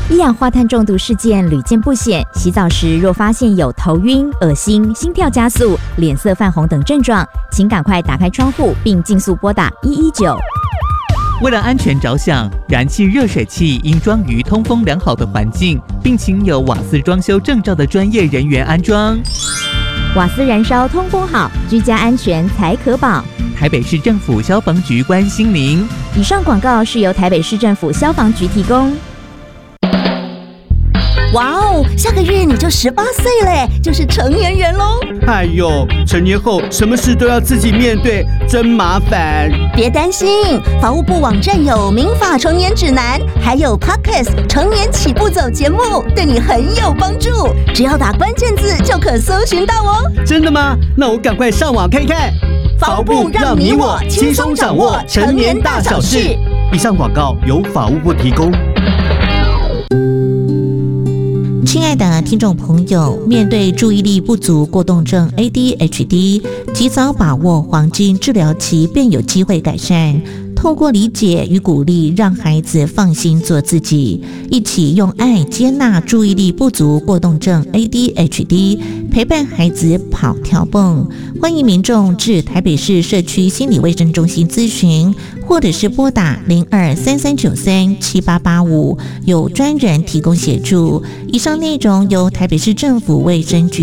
一氧化碳中毒事件屡见不鲜，洗澡时若发现有头晕、恶心、心跳加速、脸色泛红等症状，请赶快打开窗户并尽速拨打119。 为了安全着想，燃气热水器应装于通风良好的环境，并请有瓦斯装修证照的专业人员安装。 瓦斯燃烧通风好，居家安全才可保。 台北市政府消防局关心您。 以上广告是由台北市政府消防局提供。 哇哦，下个月你就18岁嘞，就是成年人喽！ 哎呦，成年后什么事都要自己面对，真麻烦。 别担心，法务部网站有民法成年指南，还有 Podcast 成年起步走节目，对你很有帮助。只要打关键字就可搜寻到哦。 真的吗？那我赶快上网看看。 法务部让你我轻松掌握成年大小事。 以上广告由法务部提供。 亲爱的听众朋友，面对注意力不足过动症 ADHD， 及早把握黄金治疗期便有机会改善。透过理解与鼓励，让孩子放心做自己，一起用爱接纳注意力不足过动症 ADHD， 陪伴孩子跑跳蹦。欢迎民众至台北市社区心理卫生中心咨询，或者是拨打0233937885，有专人提供协助。以上内容由台北市政府卫生局